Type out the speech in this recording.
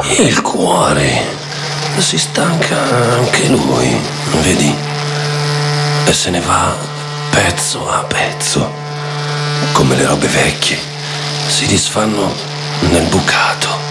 Il cuore si stanca anche lui, vedi? E se ne va pezzo a pezzo, come le robe vecchie si disfanno nel bucato.